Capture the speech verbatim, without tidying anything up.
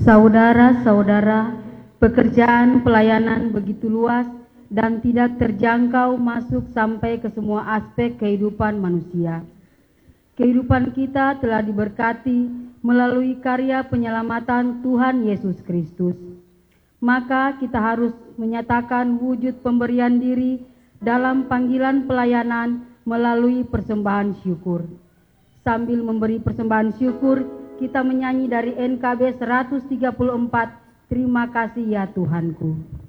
Saudara-saudara, pekerjaan pelayanan begitu luas dan tidak terjangkau masuk sampai ke semua aspek kehidupan manusia. Kehidupan kita telah diberkati melalui karya penyelamatan Tuhan Yesus Kristus. Maka kita harus menyatakan wujud pemberian diri dalam panggilan pelayanan melalui persembahan syukur. Sambil memberi persembahan syukur, kita menyanyi dari N K B seratus tiga puluh empat, Terima Kasih Ya Tuhanku.